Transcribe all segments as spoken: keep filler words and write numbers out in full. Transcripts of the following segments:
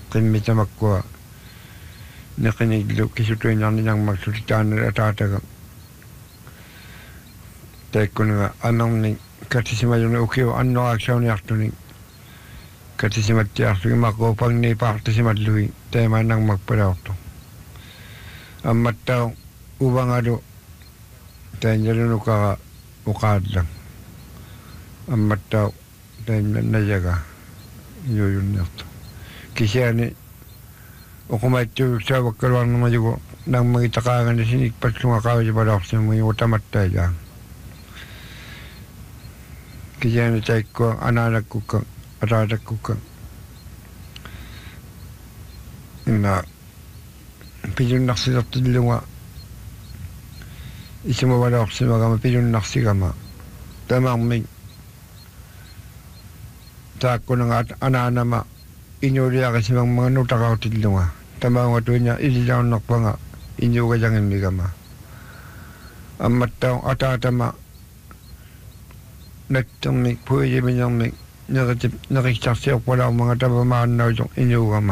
qimmitamakkua neqiniglu kisutuinarninang maksutitaanera taataga taikkunaga amerni katisimayuna ukiu annoraaksauniartuni katisimattiartugi maqquupagni paartisimallugi taimannang makpalaortu ammattau uvangalu tainjalunukaga uqaallang ammattau tainnajaga yuyunnertu kisiani uqumaittu saavakkaluarnamajugu nangmagi taqaangani sinik patsunga qaavajipalaorsimugi utamattailaang kisiani taikkua anaanakkukka ataatakukka inna pijunnarsilertillunga isumavalaorsimagama pijunnarsigama tamarmik taakkunanga anaanama inuuliaqasimagmaga nutaqautillunga tamaunga tuinya ililaunnerpanga inuugajangimmigama ammattau ataatama nattermik puijiminermik neritip neriktarsiorpalaumanga tapamaannaujoq inuugama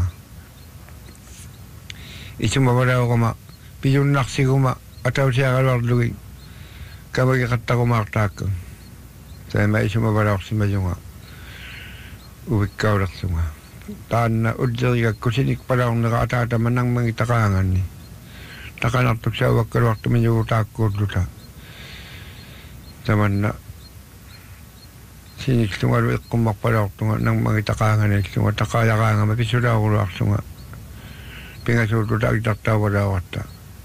isumavalaugama pijunnarsiguma atausiagaluarlugi kavagiqattaqumaartaakka taima isumavalaorsimajunga uvikkaulersunga taanna ulleriga sinik palaornera ataatama nangmagi taqaanganni taqanartuk saavakkaluartumijugu taakkuulluta tamanna sinik sungalu iqqummarpalaortunga nangmagi taqaanganilsunga taqaajaqaangama pisulaaruluarsunga pingasuulluta agitartaavalaavatta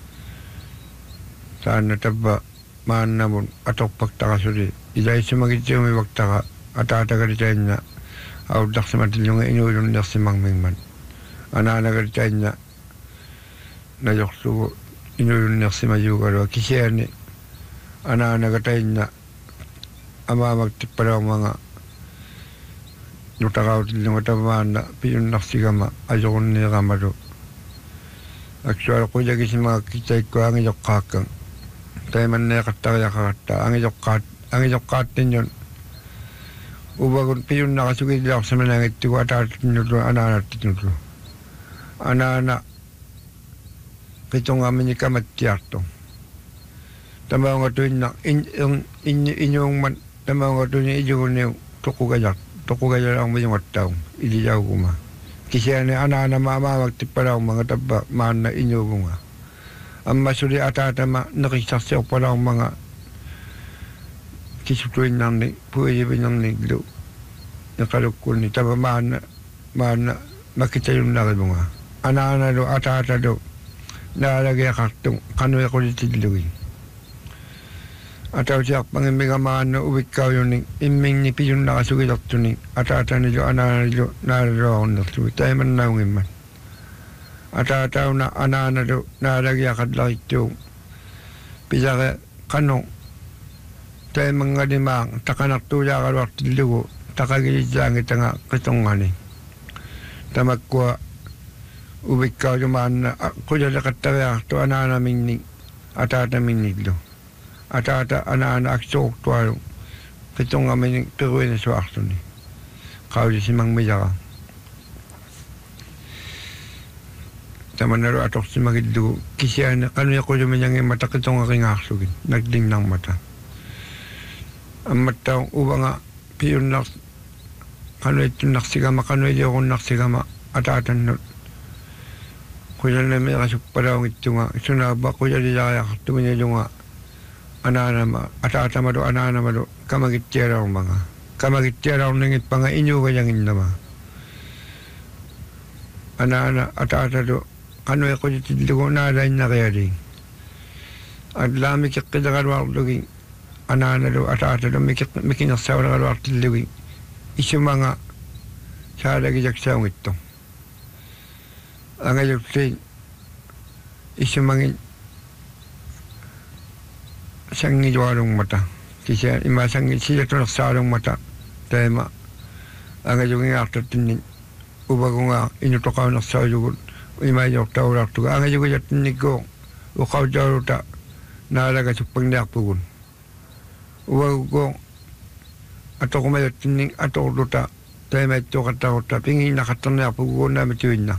taanna tabba maannamun atorpaktaqasuli ilaissumagitsiumivaktara ataatagalitainna aullarsimatillunga inuilunnersimangmingman anaanagalitainna najorlugu inuilunnersimajuugalua kisiani anaanagatainna amaamaktippalaumanga nutaqautillunga tamaanna pijunnarsigama ajorunniiqamalu aksual qujagisimagakkitaikku angijoqqaakkan taimanneeqattariaqaratta angijoqqaat angijoqqaattinjun uvagun pijunnaqasugillaorsimanangittugu ataatattinnutlu anaanattinnutlu anaana qitungamini kamattiartu tamaunga tuinna inyuungman tamaunga tuinna ijugunniu tuqugajaq tuqugajalaarmijungattaung ilijauguma kisiani anaanama amaamaktippalaumanga tabba maanna inyuugunga amma suli ataatama neqissarsiorpalaumanga kisutuinnarni puijipinerniklu neqalukkunni taba maanna maanna makkitayunnarimunga anaanalu ataatalu naalagiaqartu qanuiqulitillugi atausiarpangimmiga maanna uvikkaujunni immingni pijunnaqasugilertuni ataatanilu anaanalilu naalaluarunnerlugi taimannaungimman ataatauna anaanalu naalagiaqallarittuug pisare qanu taimanganimaang taqanartuulaaqaluartillugu taqagilisaangitanga qitungani tamakkua uvikkaujumaanna qujaleqattariaqartu anaanamingni ataataminniklu ataata anaana aksuuqtualu qitungamini qiruinasuartuni qaulisimangmijaqa tamannalu atorsimagillugu kisiani qanuiqujumiñangimata qitungaqingaarlugin naklingnarmata ammattau uvanga piyunnar qanuittunnarsigama qanuiliurunnarsigama ataatannut qujalnamiiqasuppalaungittunga sunaabba qujalilaariaqartuminilunga anaanama ataatamalu anaanamalu kamagittialaurmanga kamagittialaurningippanga iñuugajanginnama anaana ataatalu qanuiqulitillugu naalainnaqialiing adlaamikiqqilaqaluarlugi anaanalu ataatalu mikinersauleqaluartillugi isumanga saalagijaksaungittu angajuttiin isumangin sangijualungmata kisia ima sangi sijatunersaalungmata taima angajungiartattinni uvagunga inutoqaunersaajugut imaajortaulartuga angajugijattinnikku uqautaaluta naalagasuppanniarpugun uvaguko atoqumayattinnik atorluta taimaittuqattaruta pingiinnaqattarniarpuguunnaamituinna